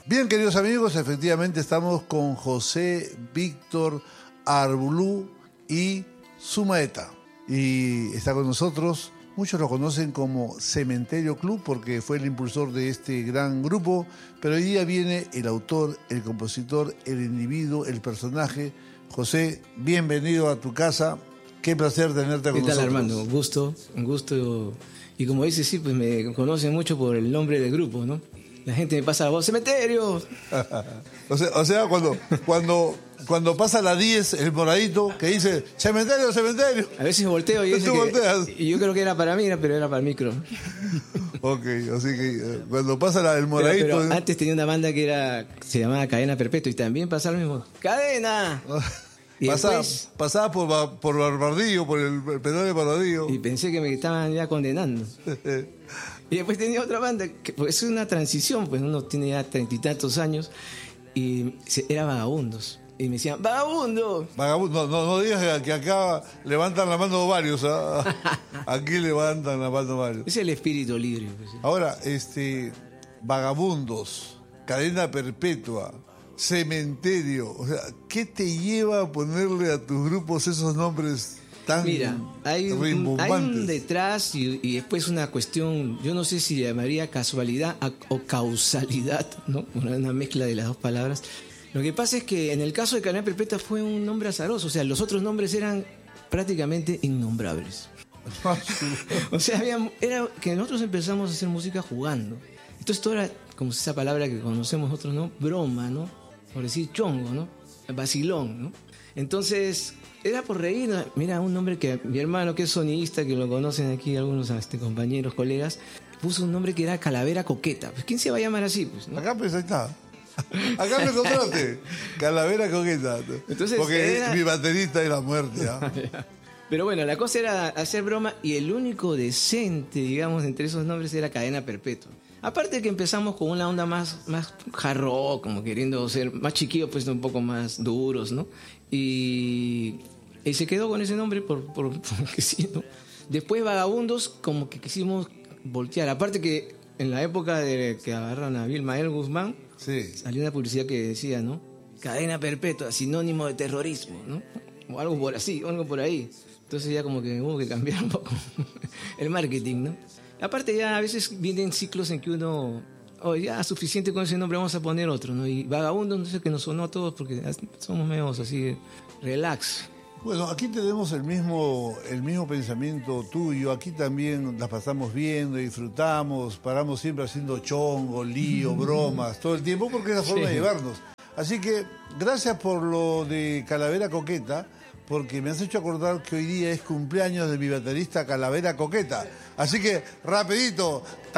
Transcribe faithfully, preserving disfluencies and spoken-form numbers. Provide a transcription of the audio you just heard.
Bien, queridos amigos, efectivamente estamos con José Víctor Arbulú y Sumaeta. Y está con nosotros, muchos lo conocen como Cementerio Club porque fue el impulsor de este gran grupo, pero hoy día viene el autor, el compositor, el individuo, el personaje. José, bienvenido a tu casa. Qué placer tenerte con nosotros. ¿Qué tal, Armando? Un gusto, un gusto. Y como dices, sí, pues me conocen mucho por el nombre del grupo, ¿no? La gente me pasa la voz, ¡Cementerio! o sea, o sea cuando, cuando, cuando pasa la diez, el moradito, que dice, ¡Cementerio, cementerio! A veces volteo y dice que, y yo creo que era para mí, pero era para el micro. Ok, así que eh, cuando pasa la, el moradito... Pero, pero antes tenía una banda que era se llamaba Cadena Perpetua y también pasaba lo mismo. ¡Cadena! Y pasaba, después, pasaba por, por Barbardillo, por el, el penal de Barbardillo. Y pensé que me estaban ya condenando. Y después tenía otra banda, que pues, es una transición, pues uno tiene ya treinta y tantos años, y era Vagabundos. Y me decían, ¡Vagabundo! Vagabundo, no, no, no digas que acá levantan la mano varios, ¿eh? Aquí levantan la mano varios. Es el espíritu libre. Pues, ¿sí? Ahora, este, Vagabundos, Cadena Perpetua, Cementerio, o sea, ¿qué te lleva a ponerle a tus grupos esos nombres tan Mira, hay un, rimbombantes? hay un detrás y, y después una cuestión, yo no sé si llamaría casualidad o causalidad, ¿no? Una mezcla de las dos palabras. Lo que pasa es que en el caso de Cadena Perpetua fue un nombre azaroso, o sea, los otros nombres eran prácticamente innombrables. O sea, había, era que nosotros empezamos a hacer música jugando. Entonces todo era, como esa palabra que conocemos nosotros, ¿no? Broma, ¿no? Por decir chongo, ¿no? Vacilón, ¿no? Entonces, era por reír. Mira, un nombre que mi hermano, que es sonidista, que lo conocen aquí algunos este, compañeros, colegas, puso un nombre que era Calavera Coqueta. Pues, ¿quién se va a llamar así? Pues, ¿no? Acá pues ahí está. Acá me encontraste. Calavera Coqueta. Entonces, porque era... mi baterista era muerte. ¿eh? Pero bueno, la cosa era hacer broma y el único decente, digamos, entre esos nombres era Cadena Perpetua. Aparte que empezamos con una onda más, más hard rock, como queriendo ser más chiquillos, pues un poco más duros, ¿no? Y, y se quedó con ese nombre por, por, porque sí, ¿no? Después Vagabundos, como que quisimos voltear. Aparte que en la época de que agarraron a Vilmael Guzmán, sí, salió una publicidad que decía, ¿no? Cadena Perpetua, sinónimo de terrorismo, ¿no? O algo por así, o algo por ahí. Entonces ya como que hubo que cambiar un poco el marketing, ¿no? Aparte ya a veces vienen ciclos en que uno, oh, ya suficiente con ese nombre, vamos a poner otro, ¿no? Y Vagabundo, no sé, que nos sonó a todos porque somos medios así, relax. Bueno, aquí tenemos el mismo, el mismo pensamiento tuyo, aquí también las pasamos viendo, disfrutamos, paramos siempre haciendo chongo, lío, bromas, todo el tiempo, porque es la forma sí. de llevarnos. Así que gracias por lo de Calavera Coqueta, porque me has hecho acordar que hoy día es cumpleaños de mi baterista Calavera Coqueta. Así que, rapidito...